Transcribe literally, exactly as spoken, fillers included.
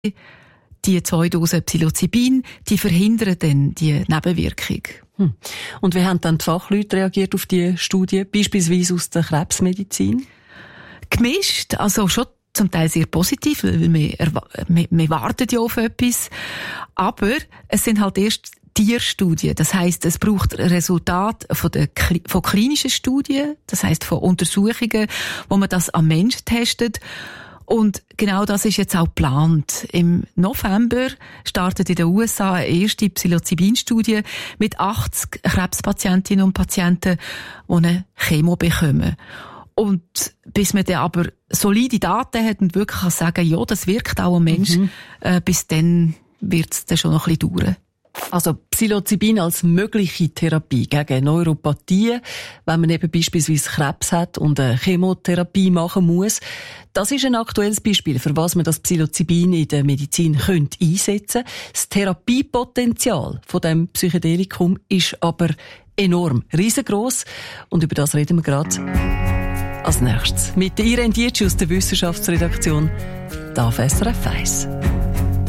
Die zwei Dosen Psilocybin, die verhindern dann die Nebenwirkung. Hm. Und wie haben dann die Fachleute reagiert auf die Studie, beispielsweise aus der Krebsmedizin? Gemischt, also schon zum Teil sehr positiv, weil wir, wir, wir warten ja auf etwas. Aber es sind halt erst Tierstudien. Das heisst, es braucht Resultate von, der, von klinischen Studien, das heisst von Untersuchungen, wo man das am Menschen testet. Und genau das ist jetzt auch geplant. Im November startet in den U S A eine erste Psilocybin-Studie mit achtzig Krebspatientinnen und Patienten, die eine Chemo bekommen. Und bis man dann aber solide Daten hat und wirklich kann sagen, ja, das wirkt auch am Menschen, mhm. äh, bis dann wird es dann schon noch ein bisschen dauern. Also Psilocybin als mögliche Therapie gegen Neuropathien, wenn man eben beispielsweise Krebs hat und eine Chemotherapie machen muss. Das ist ein aktuelles Beispiel, für was man das Psilocybin in der Medizin könnte einsetzen. Das Therapiepotenzial von dem Psychedelikum ist aber enorm, riesengroß. Und über das reden wir gerade als nächstes mit Irene Dietschi aus der Wissenschaftsredaktion da auf S R F eins.